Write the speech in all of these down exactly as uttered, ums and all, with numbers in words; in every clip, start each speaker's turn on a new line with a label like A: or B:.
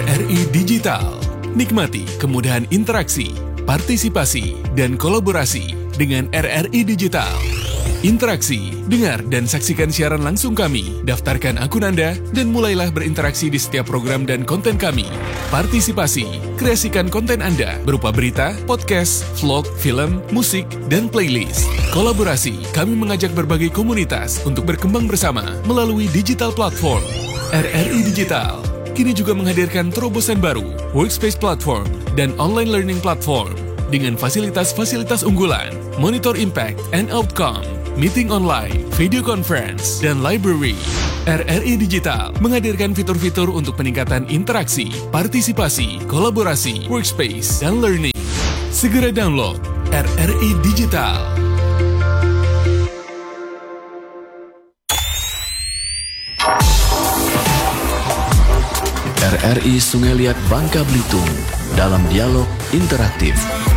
A: R R I Digital. Nikmati kemudahan interaksi, partisipasi, dan kolaborasi dengan R R I Digital. Interaksi, dengar dan saksikan siaran langsung kami, daftarkan akun Anda, dan mulailah berinteraksi di setiap program dan konten kami. Partisipasi, kreasikan konten Anda berupa berita, podcast, vlog, film, musik, dan playlist. Kolaborasi, kami mengajak berbagai komunitas untuk berkembang bersama melalui digital platform. R R I Digital kini juga menghadirkan terobosan baru, workspace platform, dan online learning platform dengan fasilitas-fasilitas unggulan, monitor impact and outcome, meeting online, video conference, dan library. R R I Digital menghadirkan fitur-fitur untuk peningkatan interaksi, partisipasi, kolaborasi, workspace, dan learning. Segera download R R I Digital.
B: R R I Sungai Liat Bangka Belitung dalam dialog interaktif.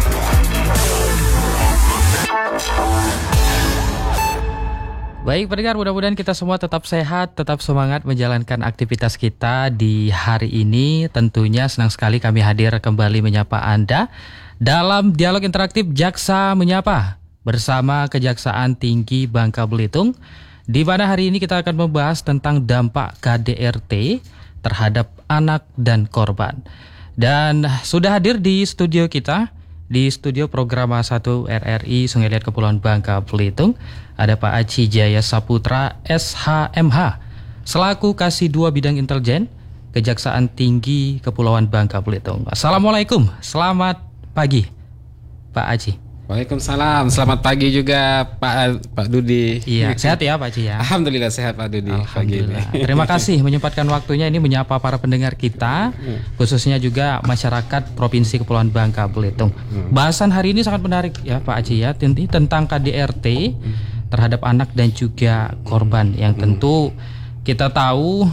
C: Baik pendengar, mudah-mudahan kita semua tetap sehat, tetap semangat menjalankan aktivitas kita di hari ini. Tentunya senang sekali kami hadir kembali menyapa Anda dalam dialog interaktif Jaksa Menyapa bersama Kejaksaan Tinggi Bangka Belitung, di mana hari ini kita akan membahas tentang dampak K D R T terhadap anak dan korban. Dan sudah hadir di studio kita, di studio Programa satu R R I Sungai Liat Kepulauan Bangka Belitung, ada Pak Aci Jaya Saputra S H M H selaku Kasih dua Bidang Intelijen Kejaksaan Tinggi Kepulauan Bangka Belitung. Assalamualaikum, selamat pagi Pak Aci.
D: Waalaikumsalam, selamat pagi juga Pak Pak Dudi.
C: Iya, sehat ya Pak Aci ya.
D: Alhamdulillah sehat Pak Dudi.
C: Alhamdulillah. Terima kasih menyempatkan waktunya ini menyapa para pendengar kita, khususnya juga masyarakat Provinsi Kepulauan Bangka Belitung. Bahasan hari ini sangat menarik ya Pak Aci ya, tentang K D R T terhadap anak dan juga korban, yang tentu kita tahu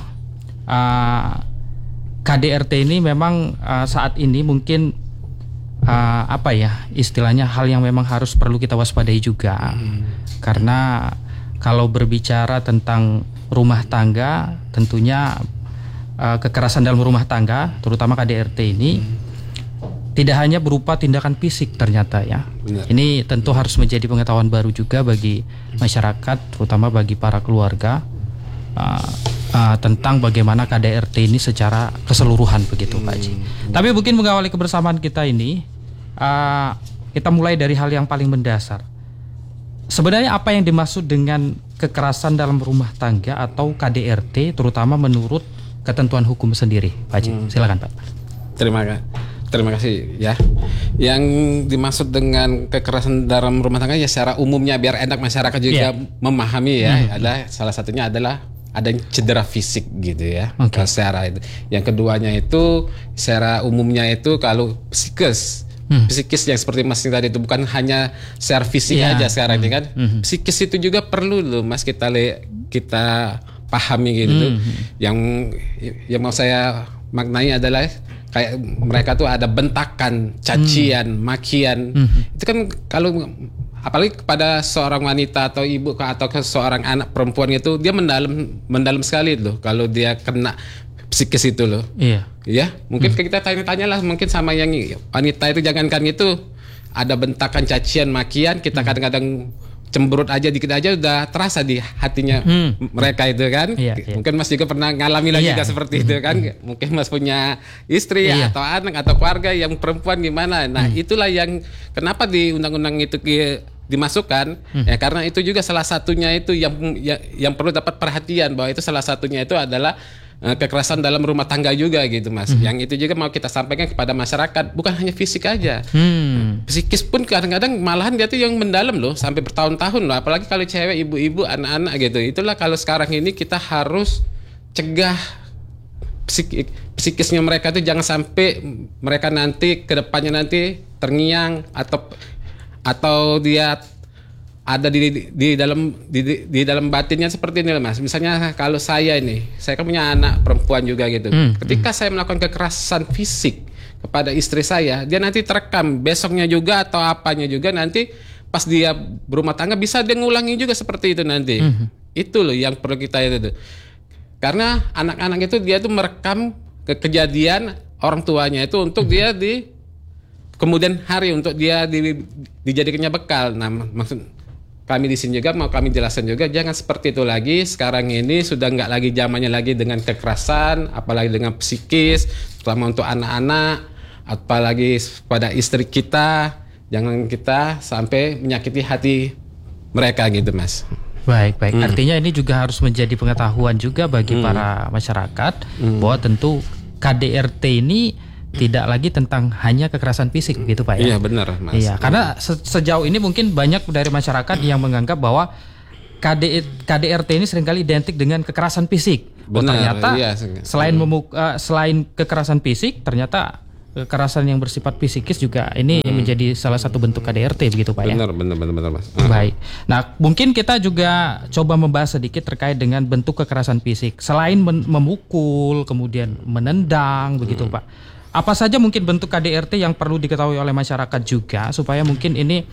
C: uh, K D R T ini memang uh, saat ini mungkin Uh, apa ya istilahnya hal yang memang harus perlu kita waspadai juga, hmm. karena kalau berbicara tentang rumah tangga, tentunya uh, kekerasan dalam rumah tangga, terutama K D R T ini hmm. tidak hanya berupa tindakan fisik ternyata ya. Benar. Ini tentu harus menjadi pengetahuan baru juga bagi masyarakat, terutama bagi para keluarga, uh, uh, tentang bagaimana K D R T ini secara keseluruhan begitu hmm. Pak Haji. Tapi mungkin mengawali kebersamaan kita ini, Uh, kita mulai dari hal yang paling mendasar. Sebenarnya apa yang dimaksud dengan kekerasan dalam rumah tangga atau K D R T, terutama menurut ketentuan hukum sendiri, Pak Haji? Hmm. Silakan Pak.
D: Terima kasih. Terima kasih ya. Yang dimaksud dengan kekerasan dalam rumah tangga ya secara umumnya biar enak masyarakat juga yeah. memahami ya, hmm. adalah salah satunya adalah ada cedera fisik gitu ya. Okay. Secara itu. Yang keduanya itu secara umumnya itu kalau psikis. Hmm. Psikis yang seperti Mas tadi itu bukan hanya secara fisik yeah. aja sekarang hmm. ini kan. Hmm. Psikis itu juga perlu loh Mas kita le, kita pahami gitu. Hmm. Yang yang mau saya maknai adalah kayak mereka tuh ada bentakan, cacian, hmm. makian. Hmm. Itu kan kalau apalagi kepada seorang wanita atau ibu atau ke seorang anak perempuan itu dia mendalam mendalam sekali loh kalau dia kena psikis itu loh. Iya. Ya, mungkin hmm. kita tanya-tanya lah mungkin sama yang wanita itu, jangankan itu ada bentakan, cacian, makian, kita hmm. kadang-kadang cemberut aja dikit aja udah terasa di hatinya hmm. mereka itu kan. Iya, iya. Mungkin Mas juga pernah ngalami lagi iya. seperti hmm. itu kan. Hmm. Mungkin Mas punya istri iya. atau anak atau keluarga yang perempuan gimana. Nah, hmm. itulah yang kenapa di undang-undang itu dimasukkan hmm. ya, karena itu juga salah satunya itu yang yang, yang perlu dapat perhatian, bahwa itu salah satunya itu adalah kekerasan dalam rumah tangga juga gitu Mas. Mm-hmm. Yang itu juga mau kita sampaikan kepada masyarakat, bukan hanya fisik aja. Hmm. Psikis pun kadang-kadang malahan dia tuh yang mendalam loh, sampai bertahun-tahun loh. Apalagi kalau cewek, ibu-ibu, anak-anak gitu. Itulah kalau sekarang ini kita harus cegah psik- psikisnya mereka tuh jangan sampai mereka nanti ke depannya nanti terngiang atau atau dia ada di di dalam di, di dalam batinnya seperti ini Mas. Misalnya kalau saya ini, saya kan punya anak perempuan juga gitu. Hmm, Ketika hmm. saya melakukan kekerasan fisik kepada istri saya, dia nanti terekam besoknya juga atau apanya juga nanti pas dia berumah tangga bisa dia ngulangi juga seperti itu nanti. Hmm. Itu loh yang perlu kita itu tuh. Karena anak-anak itu dia tuh merekam ke kejadian orang tuanya itu untuk dia di kemudian hari untuk dia di, dijadikannya bekal. Nah, maksud kami di sini juga mau kami jelaskan juga jangan seperti itu lagi. Sekarang ini sudah nggak lagi zamannya lagi dengan kekerasan, apalagi dengan psikis, terutama untuk anak-anak, apalagi pada istri kita. Jangan kita sampai menyakiti hati mereka gitu, Mas.
C: Baik, baik.
D: Hmm.
C: Artinya ini juga harus menjadi pengetahuan juga bagi hmm. para masyarakat hmm. bahwa tentu K D R T ini tidak lagi tentang hanya kekerasan fisik gitu Pak ya.
D: Iya benar Mas.
C: Iya, karena se- sejauh ini mungkin banyak dari masyarakat yang menganggap bahwa K D, K D R T ini seringkali identik dengan kekerasan fisik. Oh,
D: benar,
C: ternyata
D: iya.
C: selain memuk- uh, selain kekerasan fisik, ternyata kekerasan yang bersifat psikis juga ini hmm. menjadi salah satu bentuk K D R T begitu Pak ya.
D: Benar, benar, benar, benar Mas.
C: Baik. Nah, mungkin kita juga coba membahas sedikit terkait dengan bentuk kekerasan fisik. Selain men- memukul, kemudian menendang begitu hmm. Pak. Apa saja mungkin bentuk K D R T yang perlu diketahui oleh masyarakat juga supaya mungkin ini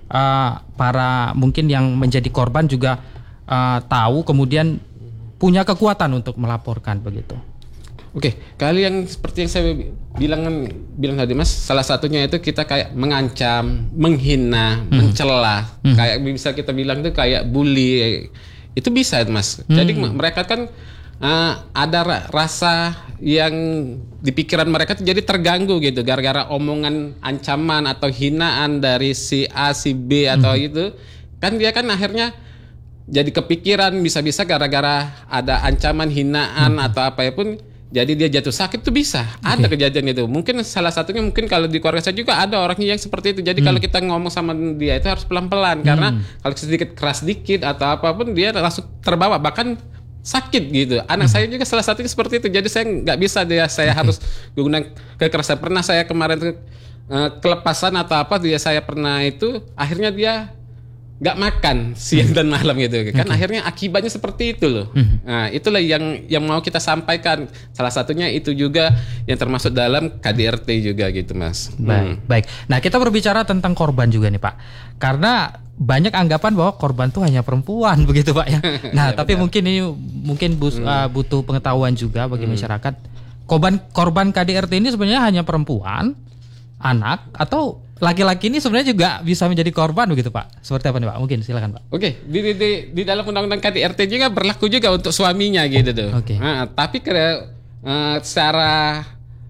C: uh, para mungkin yang menjadi korban juga uh, tahu kemudian punya kekuatan untuk melaporkan begitu.
D: Oke, kali yang seperti yang saya bilang bilang tadi Mas, salah satunya itu kita kayak mengancam, menghina, hmm. mencela, hmm. kayak bisa kita bilang itu kayak bully, itu bisa Mas. Hmm. Jadi mereka kan uh, ada rasa yang di pikiran mereka tuh jadi terganggu gitu, gara-gara omongan ancaman atau hinaan dari si A, si B atau hmm. itu, kan dia kan akhirnya jadi kepikiran bisa-bisa gara-gara ada ancaman, hinaan hmm. atau apapun. Jadi dia jatuh sakit tuh bisa, ada okay. kejadian itu. Mungkin salah satunya mungkin kalau di keluarga saya juga ada orangnya yang seperti itu. Jadi hmm. kalau kita ngomong sama dia itu harus pelan-pelan, hmm. karena kalau sedikit keras dikit atau apapun dia langsung terbawa bahkan sakit gitu. Anak hmm. saya juga salah satunya seperti itu. Jadi saya nggak bisa dia saya okay. harus gunakan kekerasan. Pernah saya kemarin tuh uh, kelepasan atau apa dia saya pernah itu akhirnya dia nggak makan siang dan malam gitu kan, okay. akhirnya akibatnya seperti itu loh. Hmm. Nah itulah yang yang mau kita sampaikan. Salah satunya itu juga yang termasuk dalam K D R T juga gitu Mas.
C: Baik, hmm. baik. Nah kita berbicara tentang korban juga nih Pak, karena banyak anggapan bahwa korban tuh hanya perempuan begitu Pak ya. Nah ya, tapi benar. mungkin ini mungkin bus, hmm. uh, butuh pengetahuan juga bagi hmm. masyarakat. Korban korban K D R T ini sebenarnya hanya perempuan, anak atau laki-laki ini sebenarnya juga bisa menjadi korban begitu Pak? Seperti apa nih Pak? Mungkin silakan Pak.
D: Oke, di, di, di, di dalam undang-undang K D R T juga berlaku juga untuk suaminya gitu tuh.
C: Oke.
D: Nah, tapi ke, uh, secara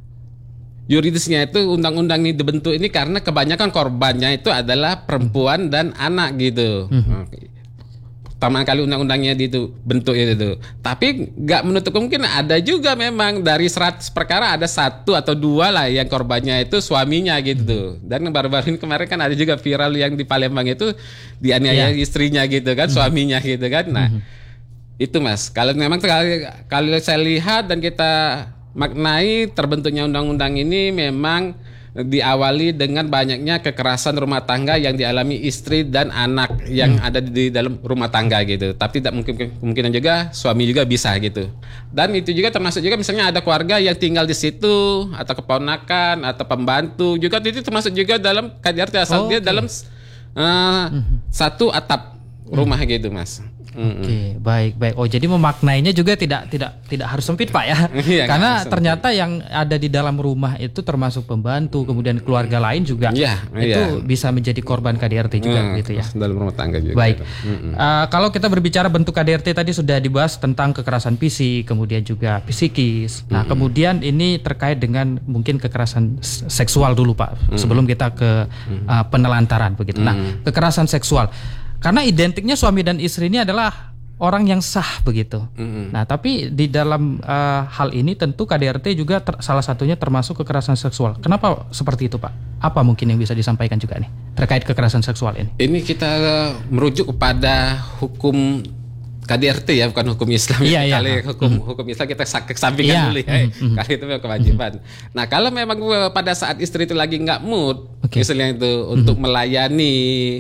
D: yuridisnya itu undang-undang ini dibentuk ini karena kebanyakan korbannya itu adalah perempuan dan anak gitu. Mm-hmm. Pertama kali undang-undangnya itu bentuk itu tuh. Tapi nggak menutup kemungkinan ada juga memang dari seratus perkara ada satu atau dua lah yang korbannya itu suaminya gitu tuh. Dan baru-baru ini kemarin kan ada juga viral yang di Palembang itu dianiaya yeah. istrinya gitu kan, mm-hmm. suaminya gitu kan. Nah mm-hmm. itu Mas. Kalau memang kalau, kalau saya lihat dan kita maknai terbentuknya undang-undang ini memang diawali dengan banyaknya kekerasan rumah tangga yang dialami istri dan anak yang hmm. ada di dalam rumah tangga gitu. Tapi tidak mungkin kemungkinan juga suami juga bisa gitu. Dan itu juga termasuk juga misalnya ada keluarga yang tinggal di situ atau keponakan atau pembantu juga itu termasuk juga dalam K D R T asal oh, dia okay. dalam uh, hmm. satu atap rumah hmm. gitu Mas.
C: Oke, okay, baik baik. Oh, jadi memaknainya juga tidak tidak tidak harus sempit Pak ya.
D: Iya,
C: karena ternyata yang ada di dalam rumah itu termasuk pembantu, kemudian keluarga lain juga.
D: Iya,
C: itu
D: iya.
C: bisa menjadi korban K D R T juga hmm, gitu ya.
D: Dalam rumah tangga juga.
C: Baik. Uh, kalau kita berbicara bentuk K D R T tadi sudah dibahas tentang kekerasan fisik, kemudian juga psikis. Nah, hmm. kemudian ini terkait dengan mungkin kekerasan seksual dulu Pak, hmm. sebelum kita ke uh, penelantaran begitu. Hmm. Nah, kekerasan seksual. Karena identiknya suami dan istri ini adalah orang yang sah begitu. Mm-hmm. Nah, tapi di dalam uh, hal ini tentu K D R T juga ter- salah satunya termasuk kekerasan seksual. Kenapa seperti itu, Pak? Apa mungkin yang bisa disampaikan juga nih terkait kekerasan seksual ini?
D: Ini kita merujuk kepada hukum K D R T ya, bukan hukum Islam.
C: Iya, iya.
D: Kali hukum mm-hmm. hukum Islam kita kesampingkan iya. dulu ya. Mm-hmm. Kali itu memang kewajiban. Mm-hmm. Nah, kalau memang pada saat istri itu lagi nggak mood, okay. misalnya itu mm-hmm. untuk melayani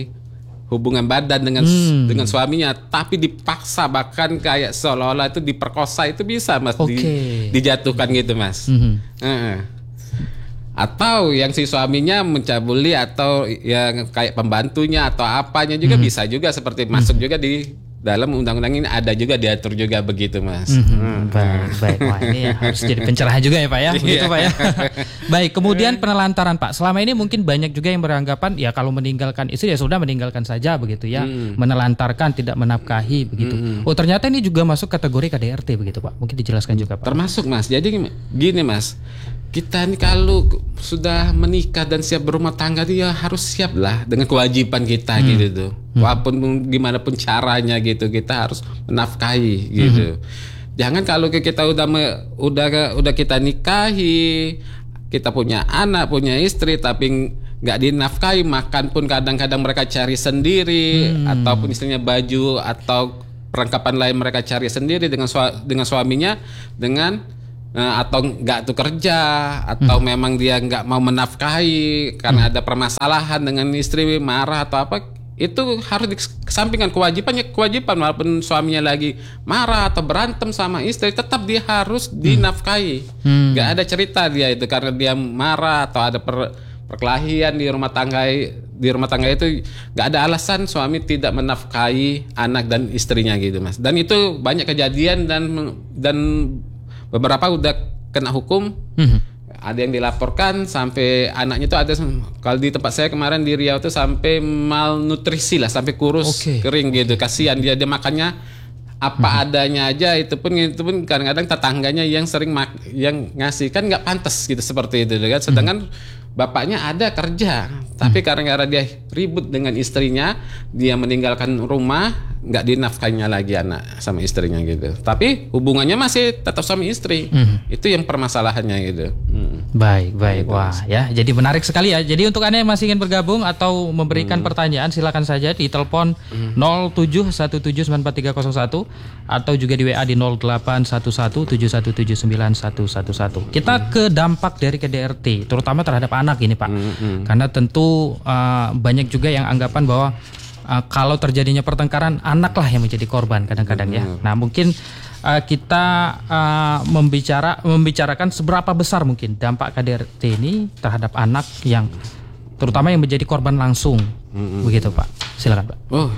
D: hubungan badan dengan hmm. dengan suaminya, tapi dipaksa bahkan kayak seolah-olah itu diperkosa, itu bisa Mas okay. di, dijatuhkan gitu Mas. Hmm. Uh-uh. Atau yang si suaminya mencabuli atau yang kayak pembantunya atau apanya juga hmm. bisa juga seperti masuk hmm. juga di dalam undang-undang ini ada juga diatur juga begitu, Mas.
C: Mm-hmm. Hmm. Baik, baik. Wah, ini ya harus jadi pencerahan juga ya, Pak ya. Begitu, Pak ya. Baik, kemudian penelantaran, Pak. Selama ini mungkin banyak juga yang beranggapan ya kalau meninggalkan istri ya sudah meninggalkan saja begitu ya. Hmm. Menelantarkan, tidak menafkahi begitu. Hmm. Oh, ternyata ini juga masuk kategori K D R T begitu, Pak. Mungkin dijelaskan juga, Pak.
D: Termasuk, Mas. Jadi gini, Mas. Kita nih kalau sudah menikah dan siap berumah tangga dia harus siap lah dengan kewajiban kita hmm. gitu tuh. Hmm. Walaupun gimana pun caranya gitu kita harus menafkahi gitu. Hmm. Jangan kalau kita udah me, udah udah kita nikahi, kita punya anak, punya istri tapi nggak dinafkahi, makan pun kadang-kadang mereka cari sendiri hmm. ataupun istrinya baju atau perlengkapan lain mereka cari sendiri dengan sua, dengan suaminya dengan Nah, atau nggak tuh kerja atau hmm. memang dia nggak mau menafkahi karena hmm. ada permasalahan dengan istri marah atau apa, itu harus dikesampingkan kewajibannya kewajiban walaupun suaminya lagi marah atau berantem sama istri tetap dia harus dinafkahi. Hmm. Nggak ada cerita dia itu karena dia marah atau ada per, perkelahian di rumah tangga di rumah tangga itu nggak ada alasan suami tidak menafkahi anak dan istrinya gitu, Mas. Dan itu banyak kejadian dan dan beberapa udah kena hukum, mm-hmm. ada yang dilaporkan sampai anaknya itu ada, kalau di tempat saya kemarin di Riau itu sampai malnutrisi lah, sampai kurus, okay. kering gitu, kasihan dia dia makannya apa mm-hmm. adanya aja, itu pun itu pun kadang-kadang tetangganya yang sering mak, yang ngasih kan nggak pantas gitu seperti itu kan, sedangkan mm-hmm. bapaknya ada kerja, tapi mm-hmm. karena dia ribut dengan istrinya, dia meninggalkan rumah, nggak dinafkahinya lagi anak sama istrinya gitu. Tapi hubungannya masih tetap suami istri. Hmm. Itu yang permasalahannya gitu. Hmm.
C: Baik, baik. Gitu. Wah, ya. Jadi menarik sekali ya. Jadi untuk Anda yang masih ingin bergabung atau memberikan hmm. pertanyaan, silakan saja di telepon hmm. nol tujuh satu tujuh sembilan empat tiga nol satu atau juga di W A di nol delapan satu satu tujuh satu tujuh sembilan satu satu satu. Kita hmm. ke dampak dari K D R T, terutama terhadap anak ini, Pak. Hmm. Hmm. Karena tentu uh, banyak juga yang anggapan bahwa Uh, kalau terjadinya pertengkaran, anaklah yang menjadi korban kadang-kadang ya. Nah mungkin uh, kita uh, membicara membicarakan seberapa besar mungkin dampak K D R T ini terhadap anak yang terutama yang menjadi korban langsung, mm-hmm. begitu Pak. Silakan Pak.
D: Oh,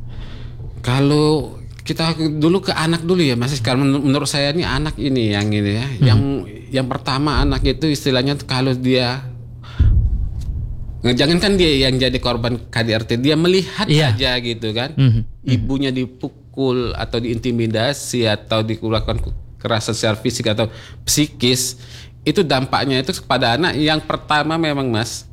D: kalau kita dulu ke anak dulu ya, Mas. Kalau menurut saya ini anak ini yang ini ya, mm-hmm. yang yang pertama anak itu istilahnya kalau dia jangankan dia yang jadi korban K D R T, dia melihat yeah. aja gitu kan, mm-hmm. ibunya dipukul atau diintimidasi atau dilakukan kekerasan secara fisik atau psikis, itu dampaknya itu kepada anak yang pertama memang, Mas,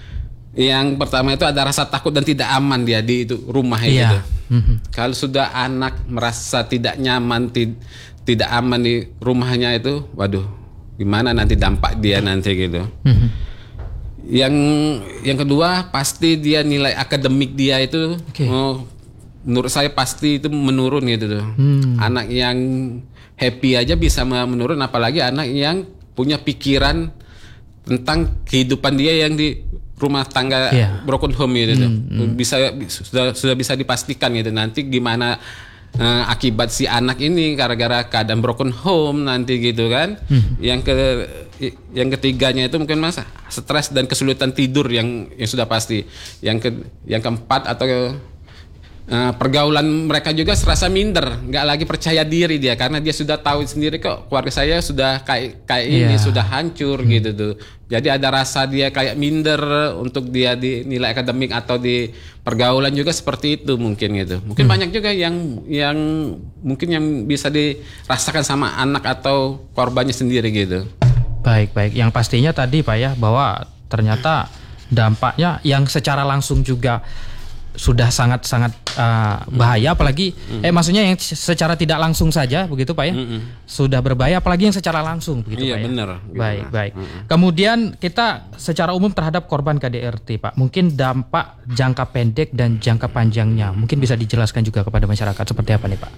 D: yang pertama itu ada rasa takut dan tidak aman dia di itu rumah itu. Yeah. Mm-hmm. Kalau sudah anak merasa tidak nyaman, tid- tidak aman di rumahnya itu, waduh, gimana nanti dampak dia nanti gitu. Mm-hmm. Yang yang kedua pasti dia nilai akademik dia itu, okay. oh, menurut saya pasti itu menurun gitu tuh. Hmm. Anak yang happy aja bisa menurun, apalagi anak yang punya pikiran tentang kehidupan dia yang di rumah tangga yeah. broken home gitu tuh. Hmm, hmm. Bisa sudah sudah bisa dipastikan gitu nanti gimana uh, akibat si anak ini gara-gara keadaan broken home nanti gitu kan. Hmm. Yang ke yang ketiganya itu mungkin, Mas, stres dan kesulitan tidur yang yang sudah pasti. Yang ke yang keempat atau uh, pergaulan mereka juga serasa minder, nggak lagi percaya diri dia karena dia sudah tahu sendiri kok keluarga saya sudah kayak kayak ini yeah. sudah hancur hmm. gitu tuh. Jadi ada rasa dia kayak minder untuk dia di nilai akademik atau di pergaulan juga seperti itu mungkin gitu. Mungkin hmm. banyak juga yang yang mungkin yang bisa dirasakan sama anak atau korbannya sendiri gitu.
C: Baik, baik. Yang pastinya tadi Pak ya, bahwa ternyata dampaknya yang secara langsung juga sudah sangat-sangat uh, bahaya, apalagi mm. eh maksudnya yang secara tidak langsung saja begitu Pak ya, Mm-mm. sudah berbahaya, apalagi yang secara langsung begitu
D: iya,
C: Pak ya.
D: Bener,
C: baik, gitu. baik. Mm-mm. Kemudian kita secara umum terhadap korban K D R T Pak, mungkin dampak jangka pendek dan jangka panjangnya mungkin bisa dijelaskan juga kepada masyarakat seperti apa nih Pak?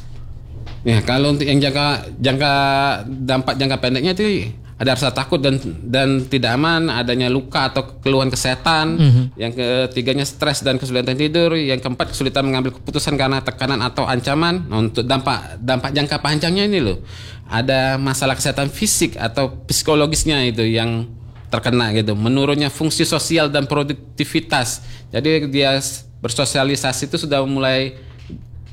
D: Ya, kalau untuk yang jangka jangka dampak jangka pendeknya itu ada rasa takut dan dan tidak aman, adanya luka atau keluhan kesehatan. Mm-hmm. Yang ketiganya stres dan kesulitan tidur. Yang keempat kesulitan mengambil keputusan karena tekanan atau ancaman. Nah, untuk dampak dampak jangka panjangnya ini loh, ada masalah kesehatan fisik atau psikologisnya itu yang terkena gitu. Menurunnya fungsi sosial dan produktivitas. Jadi dia bersosialisasi itu sudah mulai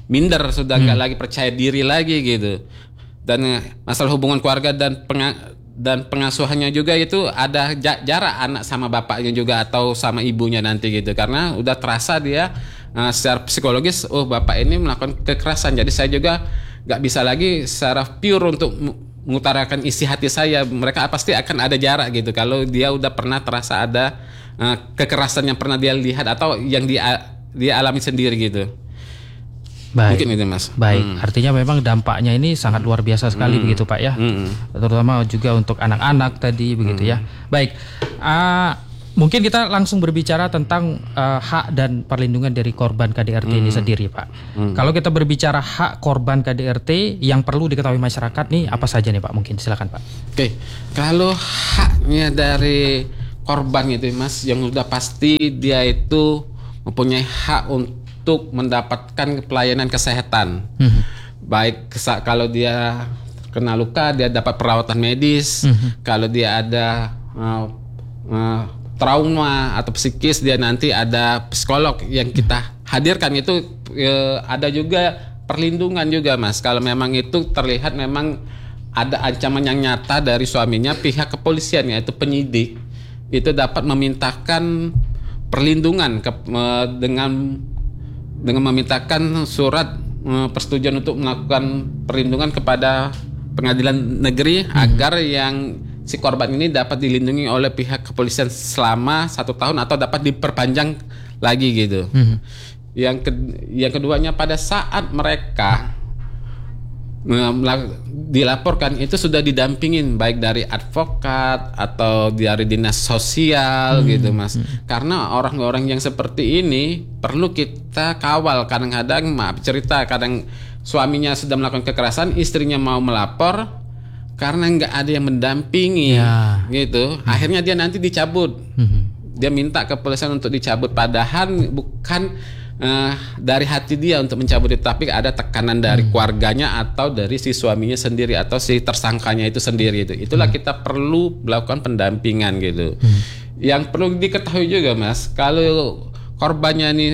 D: minder, sudah nggak hmm. lagi percaya diri lagi gitu. Dan uh, masalah hubungan keluarga dan penga- dan pengasuhannya juga itu ada jarak anak sama bapaknya juga atau sama ibunya nanti gitu, karena udah terasa dia uh, secara psikologis, oh bapak ini melakukan kekerasan, jadi saya juga nggak bisa lagi secara pure untuk mengutarakan isi hati saya. Mereka pasti akan ada jarak gitu kalau dia udah pernah terasa ada uh, kekerasan yang pernah dia lihat atau yang dia dia alami sendiri gitu.
C: Baik.
D: Mungkin itu Mas.
C: Baik,
D: hmm.
C: artinya memang dampaknya ini sangat luar biasa sekali hmm. begitu Pak ya, hmm. terutama juga untuk anak-anak tadi begitu hmm. ya. Baik, uh, mungkin kita langsung berbicara tentang uh, hak dan perlindungan dari korban K D R T hmm. ini sendiri Pak. Hmm. Kalau kita berbicara hak korban K D R T yang perlu diketahui masyarakat nih apa saja nih Pak? Mungkin silakan Pak.
D: Oke, kalau haknya dari korban itu Mas, yang sudah pasti dia itu mempunyai hak untuk untuk mendapatkan pelayanan kesehatan, mm-hmm. baik kesa- kalau dia kena luka dia dapat perawatan medis, mm-hmm. kalau dia ada uh, uh, trauma atau psikis dia nanti ada psikolog yang kita hadirkan itu, uh, ada juga perlindungan juga Mas. Kalau memang itu terlihat memang ada ancaman yang nyata dari suaminya, pihak kepolisian yaitu penyidik itu dapat memintakan perlindungan ke, uh, dengan dengan memintakan surat uh, persetujuan untuk melakukan perlindungan kepada pengadilan negeri hmm. agar yang si korban ini dapat dilindungi oleh pihak kepolisian selama satu tahun atau dapat diperpanjang lagi gitu. Hmm. Yang ke, yang keduanya pada saat mereka dilaporkan itu sudah didampingin baik dari advokat atau dari dinas sosial hmm. gitu Mas. Hmm. Karena orang-orang yang seperti ini perlu kita kawal. Kadang-kadang maaf cerita, kadang suaminya sudah melakukan kekerasan, istrinya mau melapor karena nggak ada yang mendampingi ya. gitu. Hmm. Akhirnya dia nanti dicabut. Hmm. Dia minta kepolisian untuk dicabut, padahal bukan Uh, dari hati dia untuk mencabut itu, tapi ada tekanan dari hmm. keluarganya atau dari si suaminya sendiri atau si tersangkanya itu sendiri itu. Itulah hmm. kita perlu melakukan pendampingan gitu. Hmm. Yang perlu diketahui juga Mas, kalau korbannya ini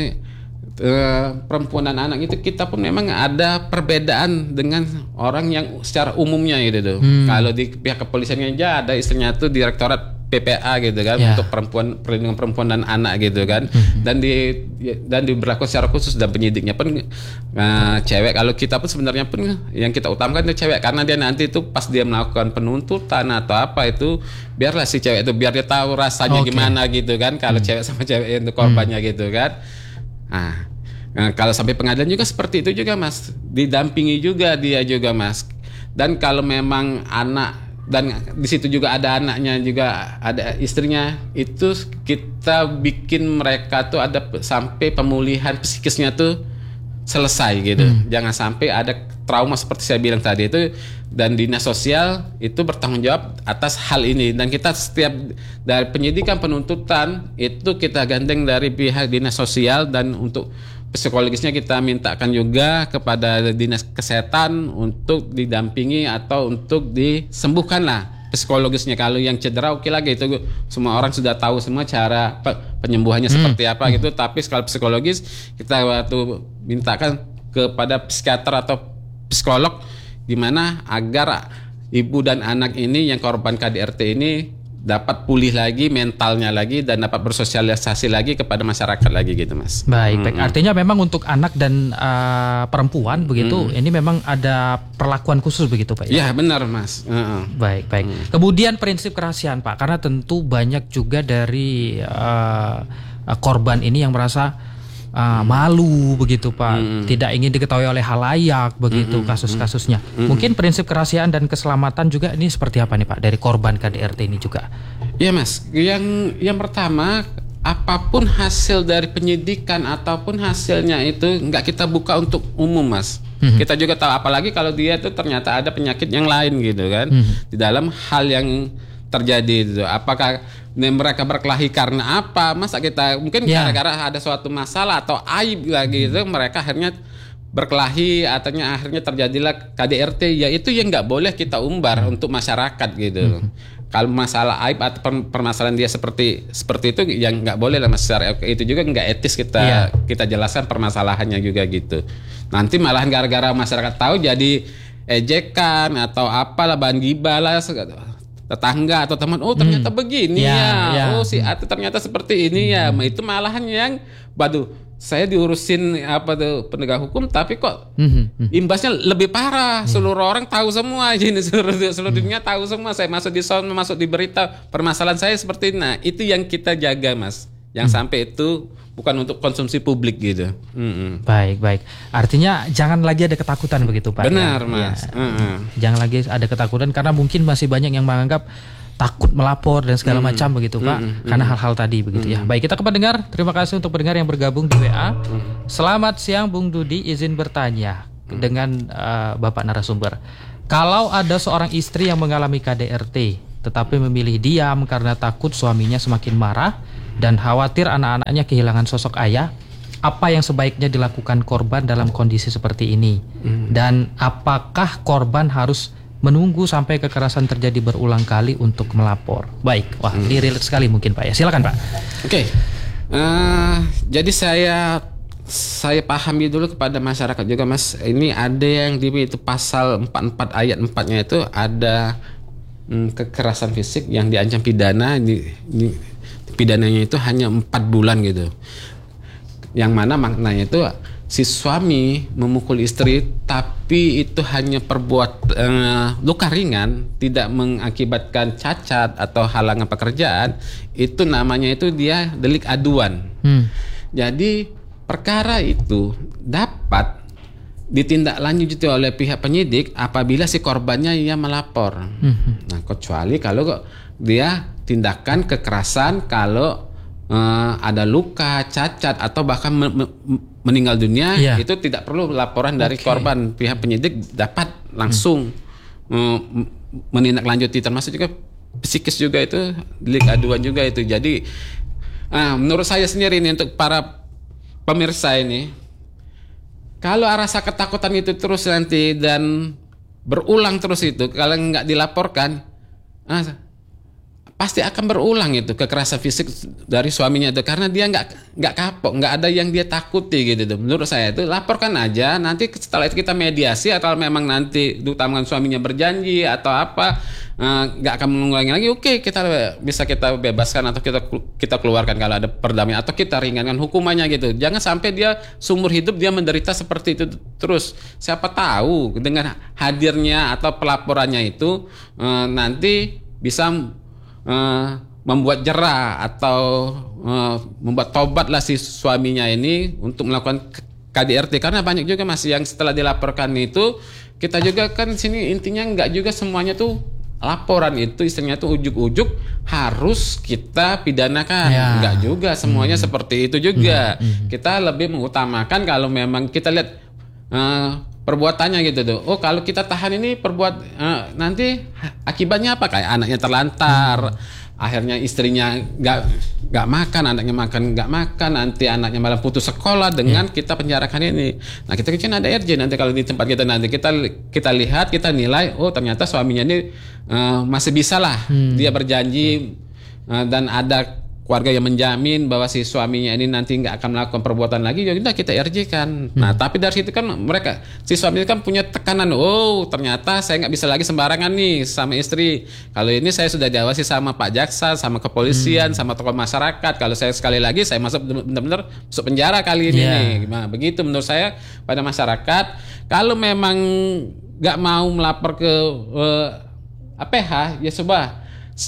D: uh, perempuan dan anak itu, kita pun memang ada perbedaan dengan orang yang secara umumnya gitu tuh. Hmm. Kalau di pihak kepolisian aja ada istrinya tuh Direktorat P P A gitu kan, yeah. untuk perempuan, perlindungan perempuan dan anak gitu kan, mm-hmm. dan di dan diberlakukan secara khusus, dan penyidiknya pun uh, cewek. Kalau kita pun sebenarnya pun yang kita utamakan itu cewek, karena dia nanti itu pas dia melakukan penuntutan atau apa itu, biarlah si cewek itu biar dia tahu rasanya okay. gimana gitu kan, kalau mm. cewek sama cewek itu korbannya mm. gitu kan. Nah, nah kalau sampai pengadilan juga seperti itu juga Mas, didampingi juga dia juga Mas. Dan kalau memang anak, dan di situ juga ada anaknya juga, ada istrinya, itu kita bikin mereka tuh ada sampai pemulihan psikisnya tuh selesai gitu. Hmm. Jangan sampai ada trauma seperti saya bilang tadi itu, dan dinas sosial itu bertanggung jawab atas hal ini. Dan kita setiap dari penyidikan penuntutan itu kita gandeng dari pihak dinas sosial, dan untuk psikologisnya kita mintakan juga kepada dinas kesehatan untuk didampingi atau untuk disembuhkan lah psikologisnya. Kalau yang cedera oke lagi, itu semua orang sudah tahu semua cara penyembuhannya hmm. seperti apa hmm. gitu. Tapi kalau psikologis kita waktu mintakan kepada psikiater atau psikolog gimana agar ibu dan anak ini yang korban K D R T ini dapat pulih lagi mentalnya lagi dan dapat bersosialisasi lagi kepada masyarakat lagi gitu Mas.
C: Baik,
D: hmm.
C: baik. Artinya memang untuk anak dan uh, perempuan begitu, hmm. ini memang ada perlakuan khusus begitu Pak ya?
D: Ya benar Mas. Uh-uh.
C: Baik, baik. Hmm. Kemudian prinsip kerahasiaan Pak, karena tentu banyak juga dari uh, korban ini yang merasa Uh, malu begitu Pak, hmm. tidak ingin diketahui oleh halayak begitu hmm. kasus-kasusnya. Hmm. Mungkin prinsip kerahasiaan dan keselamatan juga ini seperti apa nih Pak dari korban K D R T ini juga?
D: Iya Mas, yang yang pertama, apapun hasil dari penyidikan ataupun hasilnya itu nggak kita buka untuk umum Mas. Hmm. Kita juga tahu, apalagi kalau dia itu ternyata ada penyakit yang lain gitu kan, hmm. di dalam hal yang terjadi itu. Apakah mereka berkelahi karena apa? Masa kita mungkin yeah. gara-gara ada suatu masalah atau aib lagi itu mereka akhirnya berkelahi, artinya akhirnya terjadilah K D R T. Ya itu yang nggak boleh kita umbar hmm. untuk masyarakat gitu. Hmm. Kalau masalah aib atau permasalahan dia seperti seperti itu yang nggak boleh lah Mas. Secara itu juga nggak etis kita yeah. kita jelaskan permasalahannya juga gitu. Nanti malahan gara-gara masyarakat tahu jadi ejekan atau apalah, bahan gibah lah tetangga atau teman, oh ternyata hmm. begini ya, ya. ya oh si Ati ternyata seperti ini hmm. ya, itu malahan yang waduh saya diurusin apa tuh penegak hukum tapi kok hmm. imbasnya lebih parah, hmm. seluruh orang tahu semua, ini seluruh seluruh dunia hmm. tahu semua, saya masuk di sound, masuk di berita permasalahan saya seperti ini. Nah itu yang kita jaga Mas, yang hmm. sampai itu bukan untuk konsumsi publik gitu. Mm-mm.
C: Baik, baik. Artinya jangan lagi ada ketakutan begitu Pak.
D: Benar
C: ya?
D: Mas.
C: Ya. Jangan lagi ada ketakutan karena mungkin masih banyak yang menganggap takut melapor dan segala mm. macam begitu Pak. Mm. Karena hal-hal tadi begitu mm. ya. Baik, kita ke pendengar. Terima kasih untuk pendengar yang bergabung di W A. Mm. Selamat siang Bung Dudi, izin bertanya mm. dengan uh, Bapak narasumber. Kalau ada seorang istri yang mengalami K D R T tetapi memilih diam karena takut suaminya semakin marah dan khawatir anak-anaknya kehilangan sosok ayah, apa yang sebaiknya dilakukan korban dalam kondisi seperti ini? Hmm. Dan apakah korban harus menunggu sampai kekerasan terjadi berulang kali untuk melapor? Baik, wah hmm. ini relate sekali mungkin Pak ya. Silakan Pak.
D: Oke, okay. uh, jadi saya saya pahami dulu kepada masyarakat juga Mas. Ini ada yang di itu pasal empat puluh empat ayat empat-nya itu ada hmm, kekerasan fisik yang diancam pidana di, di pidananya itu hanya empat bulan gitu. Yang mana maknanya itu si suami memukul istri tapi itu hanya perbuat eh, luka ringan, tidak mengakibatkan cacat atau halangan pekerjaan, itu namanya itu dia delik aduan. Hmm. Jadi perkara itu dapat ditindaklanjuti oleh pihak penyidik apabila si korbannya yang melapor. Hmm. Nah, kecuali kalau dia tindakan kekerasan kalau uh, ada luka, cacat atau bahkan me- me- meninggal dunia, yeah. itu tidak perlu laporan dari okay. korban. Pihak penyidik dapat langsung hmm. uh, menindaklanjuti, termasuk juga psikis juga itu delik aduan juga itu. Jadi uh, menurut saya sendiri ini untuk para pemirsa ini, kalau rasa ketakutan itu terus nanti dan berulang terus itu, kalau nggak dilaporkan, uh, pasti akan berulang itu kekerasan fisik dari suaminya itu, karena dia nggak nggak kapok, nggak ada yang dia takuti gitu tuh. Menurut saya itu laporkan aja, nanti setelah itu kita mediasi atau memang nanti diutamakan suaminya berjanji atau apa nggak uh, akan mengulangi lagi, oke okay, kita bisa kita bebaskan atau kita kita keluarkan kalau ada perdamaian atau kita ringankan hukumannya gitu. Jangan sampai dia seumur hidup dia menderita seperti itu terus. Siapa tahu dengan hadirnya atau pelaporannya itu uh, nanti bisa Uh, membuat jerah atau uh, membuat tobatlah si suaminya ini untuk melakukan K D R T, karena banyak juga Mas yang setelah dilaporkan itu kita juga kan sini intinya nggak juga semuanya tuh laporan itu istrinya tuh ujuk-ujuk harus kita pidanakan, ya. Nggak juga semuanya hmm. seperti itu juga. Hmm. Hmm. Kita lebih mengutamakan kalau memang kita lihat uh, perbuatannya gitu tuh. Oh kalau kita tahan ini perbuat uh, nanti akibatnya apa, kayak anaknya terlantar, hmm. akhirnya istrinya nggak nggak makan, anaknya makan nggak makan, nanti anaknya malah putus sekolah dengan yeah. kita penjarakan ini. Nah kita kan ada R J nanti kalau di tempat kita nanti kita kita lihat, kita nilai, oh ternyata suaminya ini uh, masih bisa lah, hmm. dia berjanji uh, dan ada keluarga yang menjamin bahwa si suaminya ini nanti nggak akan melakukan perbuatan lagi, ya udah kita R J kan. Hmm. Nah tapi dari situ kan mereka si suami kan punya tekanan, oh ternyata saya nggak bisa lagi sembarangan nih sama istri. Kalau ini saya sudah diawasi sama Pak Jaksa, sama kepolisian, hmm. sama tokoh masyarakat. Kalau saya sekali lagi saya masuk benar-benar masuk penjara kali ini yeah. nih. Nah, begitu menurut saya pada masyarakat. Kalau memang nggak mau melapor ke uh, A P H, ya coba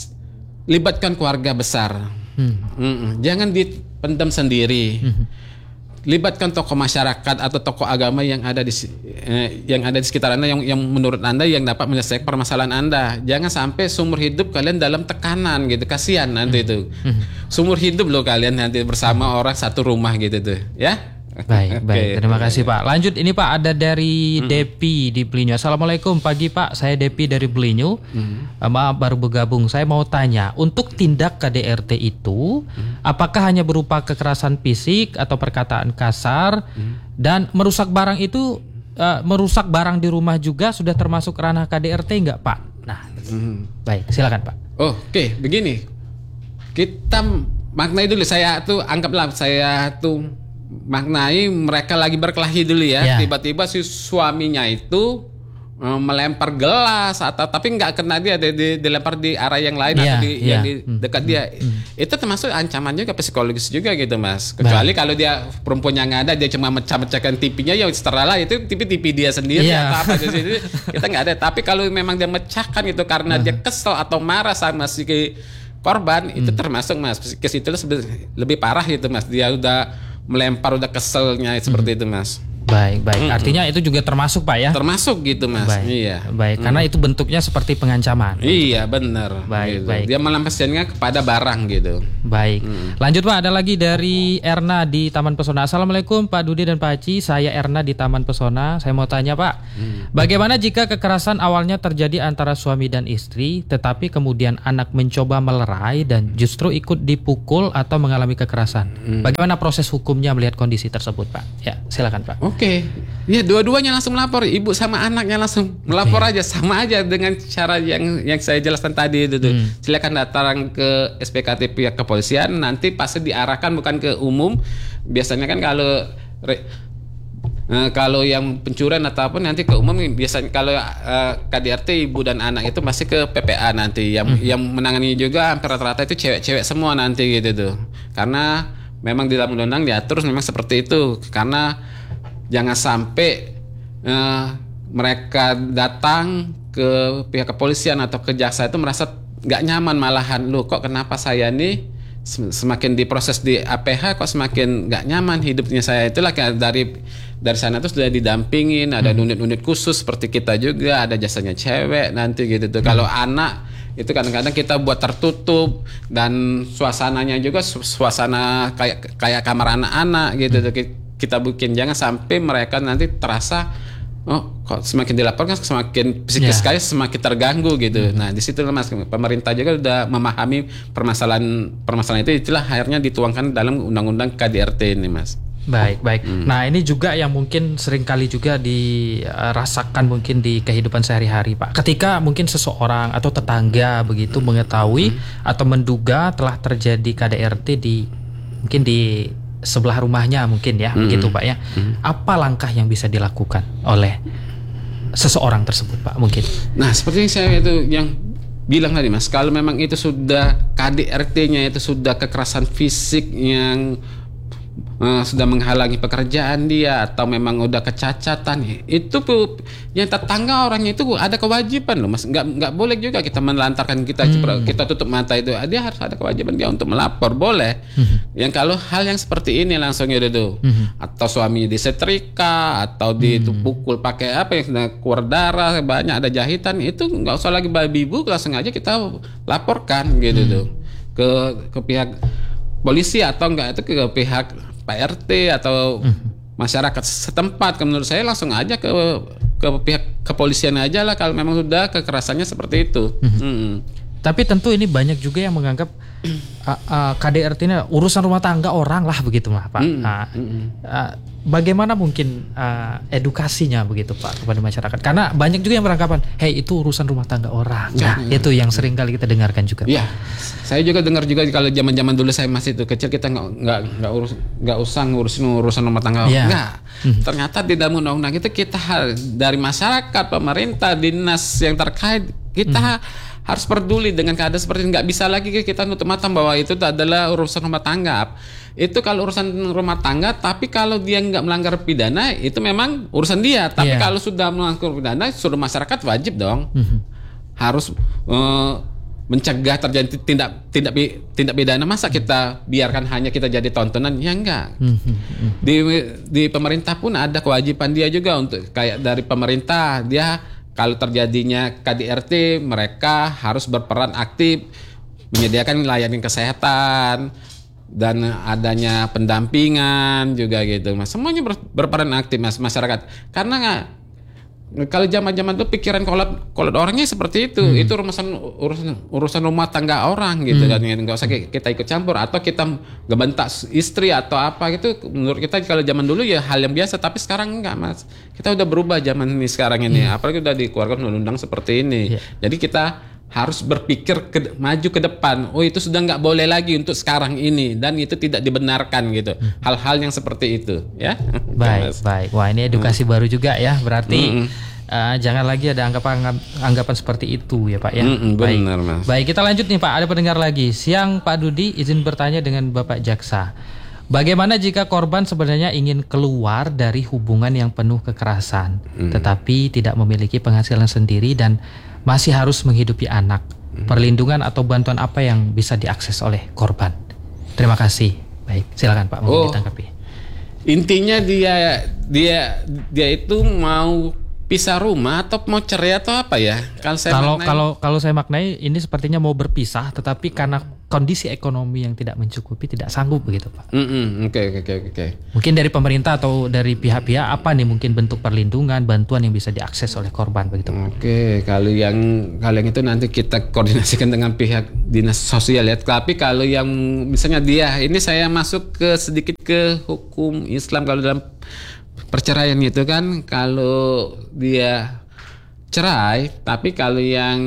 D: libatkan keluarga besar. Hmm. Jangan dipendam sendiri. Hmm. Libatkan tokoh masyarakat atau tokoh agama yang ada di eh, yang ada di sekitar Anda, yang yang menurut Anda yang dapat menyelesaikan permasalahan Anda. Jangan sampai seumur hidup kalian dalam tekanan gitu. Kasihan nanti hmm. itu. Hmm. Seumur hidup loh kalian nanti bersama orang satu rumah gitu tuh, ya.
C: Baik, baik. Terima kasih Pak. Lanjut ini Pak, ada dari hmm. Depi di Belinyu. Assalamualaikum, pagi Pak. Saya Depi dari Belinyu. Hmm. Maaf baru bergabung. Saya mau tanya, untuk tindak K D R T itu, hmm. apakah hanya berupa kekerasan fisik atau perkataan kasar, hmm. dan merusak barang itu, uh, merusak barang di rumah juga sudah termasuk ranah K D R T enggak Pak? Nah, hmm. baik. Silakan Pak.
D: Oh, oke, okay. Begini. Kita maknai dulu, saya tuh anggaplah saya tuh maknai mereka lagi berkelahi dulu ya.
C: Ya.
D: Tiba-tiba si suaminya itu uh, melempar gelas atau tapi nggak kena dia, di, di, dilempar di arah yang lain
C: Ya,
D: atau di
C: ya.
D: yang di dekat
C: Hmm.
D: dia. Hmm. Itu termasuk ancaman juga psikologis juga gitu Mas. Kecuali kalau dia perempuan yang ada dia cuma mecah-mecahkan tipinya ya setelah lah itu tipi-tipi dia sendiri
C: Ya.
D: atau apa di situ kita nggak ada. Tapi kalau memang dia mecahkan itu karena dia kesel atau marah sama si korban, itu termasuk Mas. Psikis itu lebih parah gitu Mas. Dia udah melempar, udah keselnya seperti itu Mas.
C: Baik, baik. Artinya itu juga termasuk Pak ya?
D: Termasuk gitu Mas.
C: Baik,
D: Iya.
C: baik. Karena itu bentuknya seperti pengancaman.
D: Iya benar.
C: Baik,
D: gitu.
C: baik.
D: Dia melampiaskannya kepada barang gitu.
C: Baik. Lanjut Pak, ada lagi dari Erna di Taman Pesona. Assalamualaikum Pak Dudi dan Pak Haji. Saya Erna di Taman Pesona. Saya mau tanya Pak, bagaimana jika kekerasan awalnya terjadi antara suami dan istri, tetapi kemudian anak mencoba melerai dan justru ikut dipukul atau mengalami kekerasan? Bagaimana proses hukumnya melihat kondisi tersebut Pak? Ya, silakan Pak.
D: Oke, ya dua-duanya langsung melapor, ibu sama anaknya langsung melapor aja, sama aja dengan cara yang yang saya jelaskan tadi itu tuh.
C: Hmm.
D: Silakan datang ke S P K T pihak kepolisian, nanti pasti diarahkan bukan ke umum. Biasanya kan kalau re, eh, kalau yang pencurian atau apa nanti ke umum. Biasanya kalau eh, K D R T ibu dan anak itu masih ke P P A nanti. Yang yang menangani juga hampir rata-rata itu cewek-cewek semua nanti gitu tuh. Karena memang di dalam undang-undang diatur memang seperti itu. Karena jangan sampai uh, mereka datang ke pihak kepolisian atau ke jaksa itu merasa nggak nyaman, malahan lu kok kenapa saya nih semakin diproses di A P H kok semakin nggak nyaman hidupnya saya. Itulah dari dari sana tuh sudah didampingin, ada
C: Hmm.
D: unit-unit khusus seperti kita juga, ada jasanya cewek nanti gitu tuh. Hmm. Kalau anak itu kadang-kadang kita buat tertutup dan suasananya juga suasana kayak kayak kamar anak-anak gitu tuh. Hmm. Kita bikin jangan sampai mereka nanti terasa oh kok semakin dilaporkan semakin psikis
C: Ya.
D: sekali semakin terganggu gitu. Hmm. Nah di situ Mas pemerintah juga udah memahami permasalahan permasalahan itu, itulah akhirnya dituangkan dalam undang-undang K D R T ini Mas.
C: Baik, baik. Hmm. Nah ini juga yang mungkin seringkali juga dirasakan mungkin di kehidupan sehari-hari Pak. Ketika mungkin seseorang atau tetangga begitu mengetahui hmm. atau menduga telah terjadi K D R T di mungkin di sebelah rumahnya mungkin ya, mm-hmm. begitu Pak ya. Mm-hmm. Apa langkah yang bisa dilakukan oleh seseorang tersebut Pak mungkin?
D: Nah seperti yang saya itu yang bilang tadi Mas, kalau memang itu sudah K D R T-nya itu sudah kekerasan fisik yang uh, sudah menghalangi pekerjaan dia atau memang udah kecacatan, itu yang tetangga orangnya itu ada kewajiban loh Mas. Nggak nggak boleh juga kita melantarkan kita hmm. kita tutup mata itu. Dia harus ada kewajiban dia untuk melapor, boleh. Hmm. Yang kalau hal yang seperti ini langsung itu tuh, hmm. atau suami disetrika atau dipukul pakai apa yang sudah keluar darah banyak, ada jahitan, itu nggak usah lagi babi bu, langsung aja kita laporkan gitu hmm. tuh ke ke pihak polisi atau enggak itu ke pihak Pak R T atau hmm. masyarakat setempat. Menurut saya langsung aja ke ke pihak kepolisian aja lah kalau memang sudah kekerasannya seperti itu. Hmm. Hmm.
C: Tapi tentu ini banyak juga yang menganggap uh, uh, K D R T ini urusan rumah tangga orang lah begitu mah Pak. Hmm. Uh, uh, bagaimana mungkin uh, edukasinya begitu Pak kepada masyarakat? Karena banyak juga yang beranggapan, hey itu urusan rumah tangga orang. Nah, hmm. itu yang sering kali kita dengarkan juga.
D: Iya, saya juga dengar juga kalau zaman-zaman dulu saya masih itu kecil, kita nggak nggak nggak urus nggak usah ngurusin urusan rumah tangga.
C: Ya.
D: Nggak. Hmm. Ternyata di dalam undang-undang itu kita dari masyarakat, pemerintah, dinas yang terkait kita hmm. harus peduli dengan keadaan seperti ini. Nggak bisa lagi kita nutup mata bahwa itu adalah urusan rumah tangga. Itu kalau urusan rumah tangga, tapi kalau dia nggak melanggar pidana itu memang urusan dia. Tapi yeah. kalau sudah melanggar pidana, seluruh masyarakat wajib dong mm-hmm. harus uh, mencegah terjadi tindak tindak tindak pidana. Masa kita biarkan hanya kita jadi tontonan? Ya enggak. Mm-hmm. Di di pemerintah pun ada kewajiban dia juga untuk kayak dari pemerintah dia. Kalau terjadinya K D R T, mereka harus berperan aktif menyediakan layanan kesehatan dan adanya pendampingan juga gitu Mas. Semuanya ber, berperan aktif Mas masyarakat. Karena nggak kalau zaman-zaman itu pikiran kolot kolot orangnya seperti itu. Hmm. Itu urusan urusan urusan rumah tangga orang gitu hmm. dan nggak usah kita ikut campur atau kita ngebentak istri atau apa gitu. Menurut kita kalau zaman dulu ya hal yang biasa, tapi sekarang enggak Mas. Kita udah berubah zaman ini sekarang ini. Hmm. Apalagi udah dikeluarkan undang-undang seperti ini. Yeah. Jadi kita harus berpikir ke, maju ke depan. Oh itu sudah nggak boleh lagi untuk sekarang ini dan itu tidak dibenarkan gitu. Hmm. Hal-hal yang seperti itu, ya.
C: Baik, baik. Wah ini edukasi hmm. baru juga ya. Berarti hmm. uh, jangan lagi ada anggapan anggapan seperti itu ya Pak ya. Hmm, baik.
D: Benar, Mas.
C: Baik kita lanjut nih Pak. Ada pendengar lagi. Siang Pak Dudi, izin bertanya dengan Bapak Jaksa. Bagaimana jika korban sebenarnya ingin keluar dari hubungan yang penuh kekerasan, hmm. tetapi tidak memiliki penghasilan sendiri dan masih harus menghidupi anak? Hmm. Perlindungan atau bantuan apa yang bisa diakses oleh korban? Terima kasih. Baik, silakan Pak, mau oh, ditanggapi.
D: Intinya dia dia dia itu mau pisah rumah atau mau cerai atau apa ya?
C: Kalau saya kalau maknai, kalau kalau saya maknai ini sepertinya mau berpisah, tetapi karena kondisi ekonomi yang tidak mencukupi tidak sanggup begitu Pak.
D: Oke oke oke.
C: Mungkin dari pemerintah atau dari pihak-pihak apa nih mungkin bentuk perlindungan, bantuan yang bisa diakses oleh korban begitu Pak.
D: Oke, okay. kalau yang kalau yang itu nanti kita koordinasikan dengan pihak dinas sosial ya. Tapi kalau yang misalnya dia ini saya masuk ke sedikit ke hukum Islam kalau dalam perceraian itu kan kalau dia cerai, tapi kalau yang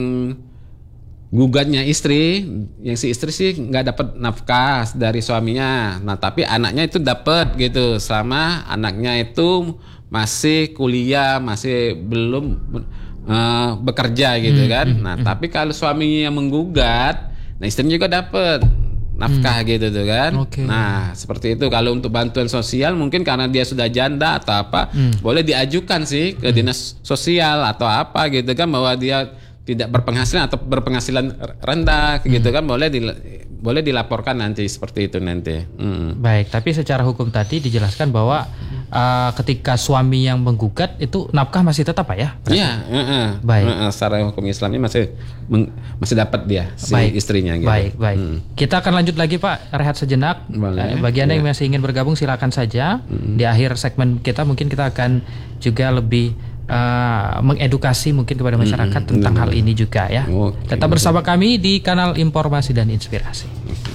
D: gugatnya istri, yang si istri sih nggak dapat nafkah dari suaminya. Nah tapi anaknya itu dapat gitu, selama anaknya itu masih kuliah, masih belum uh, bekerja gitu hmm, kan. Nah hmm, tapi kalau suaminya yang menggugat, nah istrinya juga dapat nafkah hmm. gitu tuh kan. Okay. Nah seperti itu. Kalau untuk bantuan sosial mungkin karena dia sudah janda atau apa, hmm. boleh diajukan sih ke hmm. dinas sosial atau apa gitu kan, bahwa dia tidak berpenghasilan atau berpenghasilan rendah hmm. gitu kan, boleh di, boleh dilaporkan nanti seperti itu nanti. Hmm.
C: Baik, tapi secara hukum tadi dijelaskan bahwa uh, ketika suami yang menggugat itu nafkah masih tetap Pak ya?
D: Iya, uh, uh, baik. Uh, uh, secara hukum Islamnya masih meng, masih dapat dia si baik. istrinya gitu.
C: Baik, baik. Hmm. Kita akan lanjut lagi Pak, rehat sejenak. Boleh, bagi Anda ya. yang masih ingin bergabung silakan saja. Hmm. Di akhir segmen kita mungkin kita akan juga lebih Uh, mengedukasi mungkin kepada masyarakat hmm, tentang hmm. hal ini juga ya. Okay. Tetap bersama kami di kanal Informasi dan Inspirasi.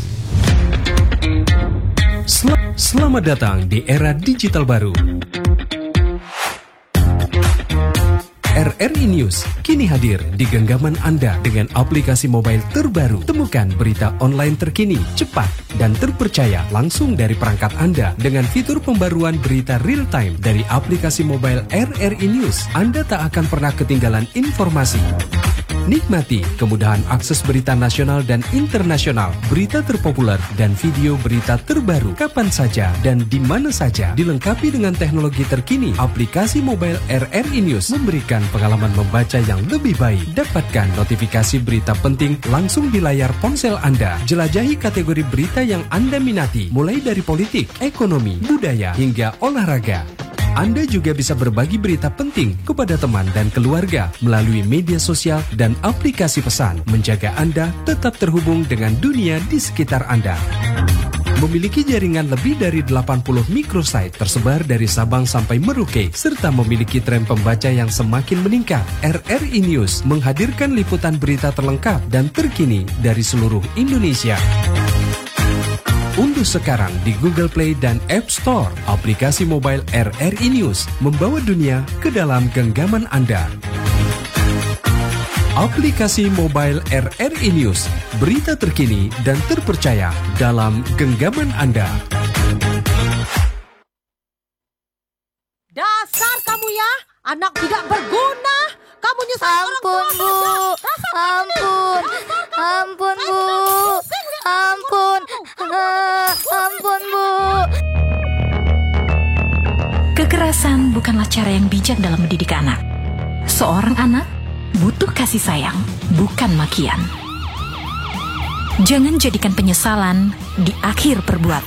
E: Sel- Selamat datang di era digital baru. R R I News kini hadir di genggaman Anda dengan aplikasi mobile terbaru. Temukan berita online terkini, cepat, dan terpercaya langsung dari perangkat Anda dengan fitur pembaruan berita real time dari aplikasi mobile R R I News. Anda tak akan pernah ketinggalan informasi. Nikmati kemudahan akses berita nasional dan internasional, berita terpopuler, dan video berita terbaru kapan saja dan di mana saja. Dilengkapi dengan teknologi terkini, aplikasi mobile R R I News memberikan pengalaman membaca yang lebih baik. Dapatkan notifikasi berita penting langsung di layar ponsel Anda. Jelajahi kategori berita yang Anda minati, mulai dari politik, ekonomi, budaya, hingga olahraga. Anda juga bisa berbagi berita penting kepada teman dan keluarga melalui media sosial dan aplikasi pesan, menjaga Anda tetap terhubung dengan dunia di sekitar Anda. Memiliki jaringan lebih dari delapan puluh microsite tersebar dari Sabang sampai Merauke, serta memiliki tren pembaca yang semakin meningkat. R R I News menghadirkan liputan berita terlengkap dan terkini dari seluruh Indonesia. Unduh sekarang di Google Play dan App Store aplikasi mobile R R I News, membawa dunia ke dalam genggaman Anda. Aplikasi mobile R R I News, berita terkini dan terpercaya dalam genggaman Anda.
F: Dasar kamu ya, anak tidak berguna. Kamu nyesal.
G: Ampun Bu, ampun, ampun Bu, ampun, ampun Bu.
H: Kekerasan bukanlah cara yang bijak dalam mendidik anak. Seorang anak butuh kasih sayang, bukan makian. Jangan jadikan penyesalan di akhir perbuatan.